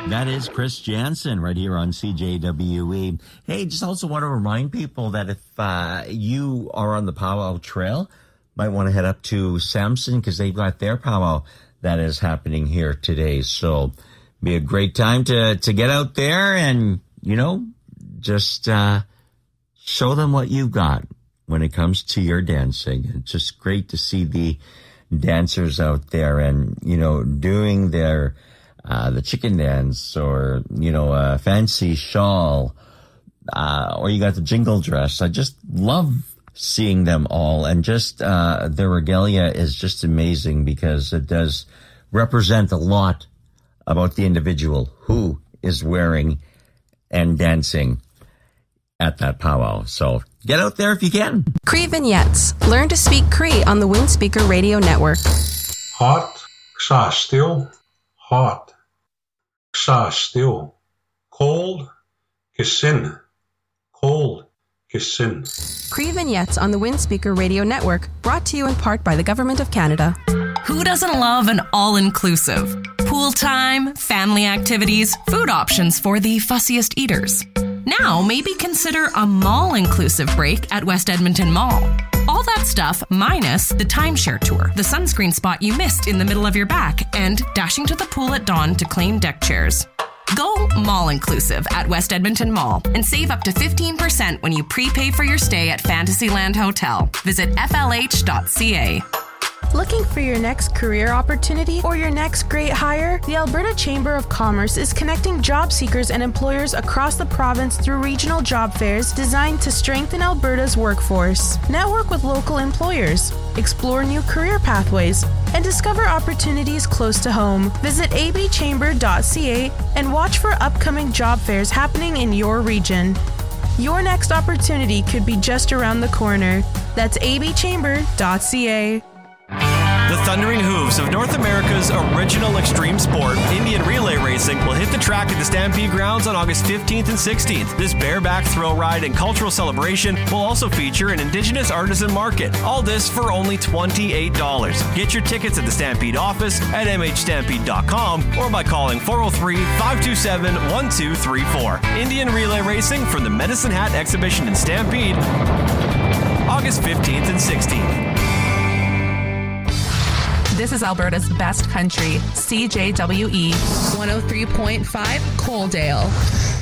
That is Chris Jansen right here on CJWE. Hey, just also want to remind people that if you are on the Powwow Trail, might want to head up to Samson because they've got their powwow that is happening here today. So be a great time to get out there and, just show them what you've got when it comes to your dancing. It's just great to see the dancers out there and, doing their the chicken dance or, a fancy shawl, or you got the jingle dress. I just love seeing them all, and just their regalia is just amazing because it does represent a lot about the individual who is wearing and dancing at that powwow. So get out there if you can. Cree Vignettes. Learn to speak Cree on the Windspeaker Radio Network. Hot, xa stil, hot, xa stil. Cold, gesin, cold, gesin. Cree Vignettes on the Windspeaker Radio Network, brought to you in part by the Government of Canada. Who doesn't love an all-inclusive? Pool time, family activities, food options for the fussiest eaters. Now, maybe consider a mall-inclusive break at West Edmonton Mall. All that stuff minus the timeshare tour, the sunscreen spot you missed in the middle of your back, and dashing to the pool at dawn to claim deck chairs. Go mall-inclusive at West Edmonton Mall and save up to 15% when you prepay for your stay at Fantasyland Hotel. Visit flh.ca. Looking for your next career opportunity or your next great hire? The Alberta Chamber of Commerce is connecting job seekers and employers across the province through regional job fairs designed to strengthen Alberta's workforce. Network with local employers, explore new career pathways, and discover opportunities close to home. Visit abchamber.ca and watch for upcoming job fairs happening in your region. Your next opportunity could be just around the corner. That's abchamber.ca. The thundering hooves of North America's original extreme sport, Indian relay racing, will hit the track at the Stampede Grounds on August 15th and 16th. This bareback thrill ride and cultural celebration will also feature an Indigenous artisan market. All this for only $28. Get your tickets at the Stampede office at mhstampede.com or by calling 403-527-1234. Indian relay racing from the Medicine Hat Exhibition in Stampede, August 15th and 16th. This is Alberta's best country, CJWE 103.5 Coaldale.